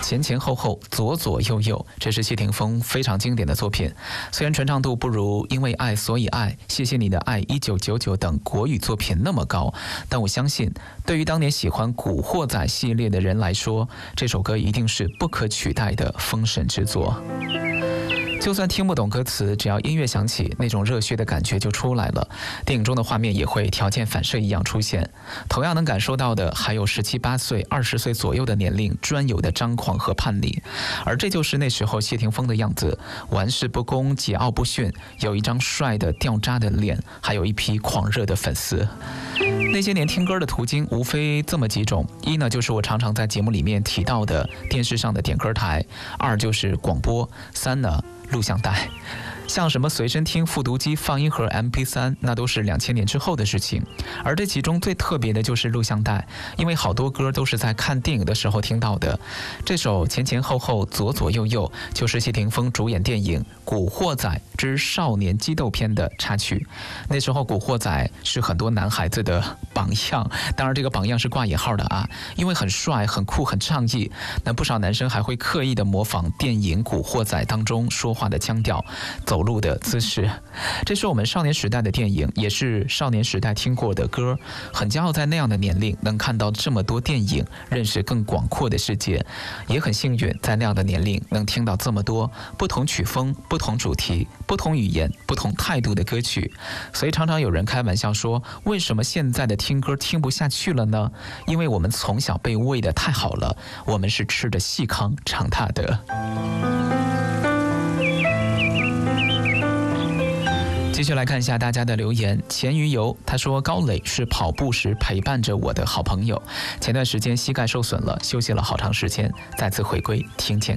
前前后后，左左右右，这是谢霆锋非常经典的作品。虽然传唱度不如《因为爱所以爱》、《谢谢你的爱》、《1999》等国语作品那么高，但我相信，对于当年喜欢《古惑仔》系列的人来说，这首歌一定是不可取代的封神之作。就算听不懂歌词，只要音乐响起，那种热血的感觉就出来了。电影中的画面也会条件反射一样出现。同样能感受到的，还有17、8岁、20岁左右的年龄专有的张狂和叛逆。而这就是那时候谢霆锋的样子，玩世不恭、桀骜不驯，有一张帅的掉渣的脸，还有一批狂热的粉丝。那些年听歌的途径无非这么几种：一呢，就是我常常在节目里面提到的电视上的点歌台；二就是广播；三呢，录像带。像什么随身听、复读机、放音盒、MP3， 那都是2000年之后的事情。而这其中最特别的就是录像带，因为好多歌都是在看电影的时候听到的。这首前前后后、左左右右，就是谢霆锋主演电影《古惑仔之少年激斗篇》的插曲。那时候古惑仔是很多男孩子的榜样，当然这个榜样是挂引号的啊，因为很帅、很酷、很仗义。那不少男生还会刻意的模仿电影《古惑仔》当中说话的腔调、走路的姿势。这是我们少年时代的电影，也是少年时代听过的歌。很骄傲在那样的年龄能看到这么多电影，认识更广阔的世界，也很幸运在那样的年龄能听到这么多不同曲风、不同主题、不同语言、不同态度的歌曲。所以常常有人开玩笑说，为什么现在的听歌听不下去了呢？因为我们从小被喂得太好了，我们是吃着细糠长大的。继续来看一下大家的留言。咸鱼油他说，高磊是跑步时陪伴着我的好朋友，前段时间膝盖受损了，休息了好长时间，再次回归听见